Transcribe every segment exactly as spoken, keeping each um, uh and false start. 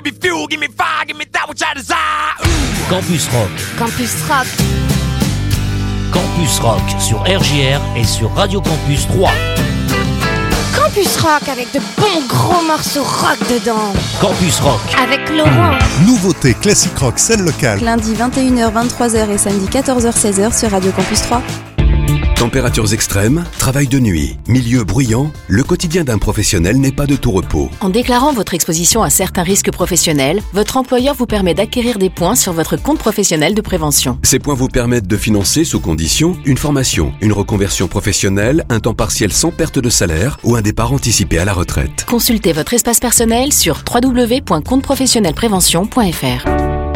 me fuel, give me fire, give me that which I desire. Ooh. Campus Rock. Campus Rock. Campus Rock sur R J R et sur Radio Campus trois. Campus Rock avec de bons gros morceaux rock dedans. Campus Rock avec Laurent. Nouveauté classique rock scène locale. Lundi vingt et une heures vingt-trois heures et samedi quatorze heures seize heures sur Radio Campus trois. Températures extrêmes, travail de nuit, milieu bruyant, le quotidien d'un professionnel n'est pas de tout repos. En déclarant votre exposition à certains risques professionnels, votre employeur vous permet d'acquérir des points sur votre compte professionnel de prévention. Ces points vous permettent de financer, sous condition, une formation, une reconversion professionnelle, un temps partiel sans perte de salaire ou un départ anticipé à la retraite. Consultez votre espace personnel sur w w w point compte professionnel prévention point f r.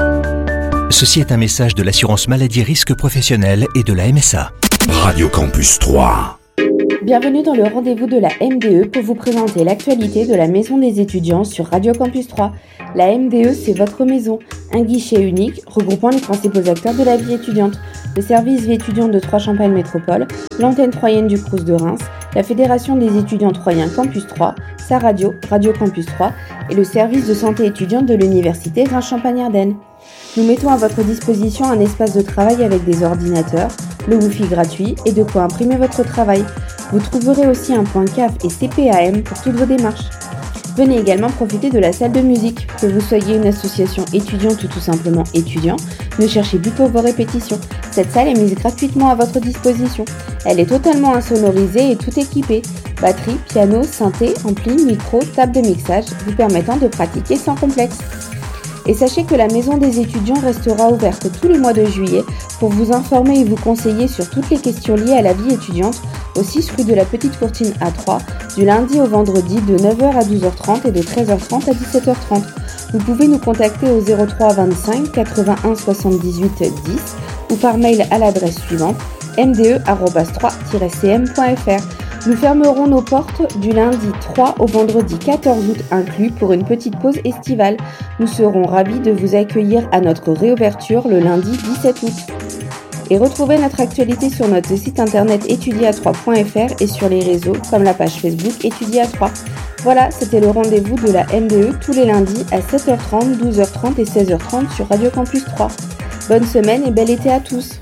Ceci est un message de l'assurance maladie risque professionnel et de la M S A. Radio Campus trois. Bienvenue dans le rendez-vous de la M D E pour vous présenter l'actualité de la Maison des étudiants sur Radio Campus trois. La M D E, c'est votre maison, un guichet unique regroupant les principaux acteurs de la vie étudiante, le service vie étudiante de Troyes-Champagne Métropole, l'antenne troyenne du Crous de Reims, la Fédération des étudiants troyens Campus trois, sa radio, Radio Campus trois, et le service de santé étudiante de l'université Reims-Champagne-Ardenne. Nous mettons à votre disposition un espace de travail avec des ordinateurs, le Wi-Fi gratuit et de quoi imprimer votre travail. Vous trouverez aussi un point C A F et C P A M pour toutes vos démarches. Venez également profiter de la salle de musique. Que vous soyez une association étudiante ou tout simplement étudiant, ne cherchez plus pour vos répétitions. Cette salle est mise gratuitement à votre disposition. Elle est totalement insonorisée et tout équipée. Batterie, piano, synthé, ampli, micro, table de mixage, vous permettant de pratiquer sans complexe. Et sachez que la Maison des étudiants restera ouverte tous les mois de juillet pour vous informer et vous conseiller sur toutes les questions liées à la vie étudiante au six rue de la Petite Courtine à Troyes, du lundi au vendredi de neuf heures à douze heures trente et de treize heures trente à dix-sept heures trente. Vous pouvez nous contacter au zéro trois vingt-cinq quatre-vingt-un soixante-dix-huit dix ou par mail à l'adresse suivante m d e arobase trois tiret c m point f r. Nous fermerons nos portes du lundi trois au vendredi quatorze août inclus pour une petite pause estivale. Nous serons ravis de vous accueillir à notre réouverture le lundi dix-sept août. Et retrouvez notre actualité sur notre site internet étudier à trois point f r et sur les réseaux comme la page Facebook Étudier à trois. Voilà, c'était le rendez-vous de la M D E tous les lundis à sept heures trente, douze heures trente et seize heures trente sur Radio Campus trois. Bonne semaine et bel été à tous.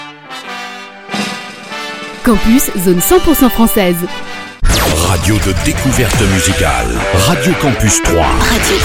Campus, zone cent pour cent française. Radio de découverte musicale. Radio Campus trois. Radio